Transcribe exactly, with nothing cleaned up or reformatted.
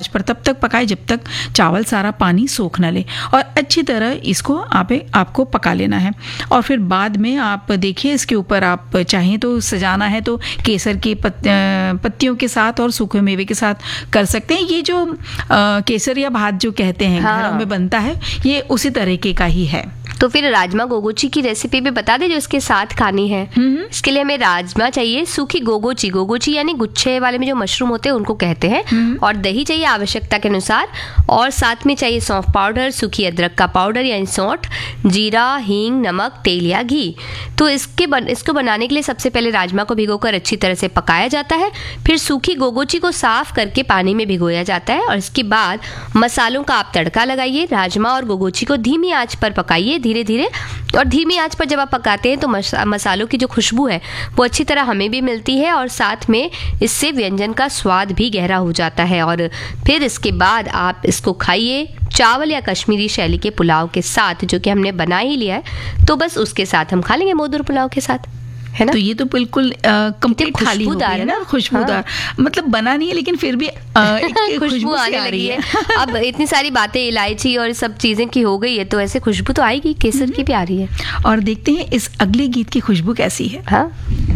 पर तब तक पकाए जब तक चावल सारा पानी सोख न ले, और अच्छी तरह इसको आप आपको पका लेना है। और फिर बाद में आप देखिए इसके ऊपर आप चाहें तो सजाना है तो केसर की पत, पत्तियों के साथ और सूखे मेवे के साथ कर सकते हैं। ये जो आ, केसर या भात जो कहते हैं हाँ। घरों में बनता है, ये उसी तरीके का ही है। तो फिर राजमा गोगोची की रेसिपी भी बता दे जो इसके साथ खानी है। इसके लिए हमें राजमा चाहिए, सूखी गोगोची, गोगोची यानी गुच्छे वाले में जो मशरूम होते हैं उनको कहते हैं, और दही चाहिए आवश्यकता के अनुसार, और साथ में चाहिए सौंफ पाउडर, सूखी अदरक का पाउडर यानी सौंठ, जीरा, हींग, नमक, तेल या घी। तो इसके बन, इसको बनाने के लिए सबसे पहले राजमा को भिगोकर अच्छी तरह से पकाया जाता है, फिर सूखी गोगोची को साफ करके पानी में भिगोया जाता है, और इसके बाद मसालों का आप तड़का लगाइए। राजमा और गोगोची को धीमी आंच पर पकाइए धीरे धीरे, और धीमी आंच पर जब आप पकाते हैं तो मसा, मसालों की जो खुशबू है वो अच्छी तरह हमें भी मिलती है, और साथ में इससे व्यंजन का स्वाद भी गहरा हो जाता है। और फिर इसके बाद आप इसको खाइए चावल या कश्मीरी शैली के पुलाव के साथ, जो कि हमने बना ही लिया है, तो बस उसके साथ हम खा लेंगे मोदूर पुलाव के साथ, है ना। तो ये तो बिल्कुल कंप्लीट थाली हो गई है ना, खुशबूदार। हाँ। मतलब बना नहीं है लेकिन फिर भी खुशबू आने लगी है। अब इतनी सारी बातें इलायची और सब चीजें की हो गई है तो ऐसे खुशबू तो आएगी, केसर की भी आ रही है। और देखते हैं इस अगले गीत की खुशबू कैसी है। हाँ।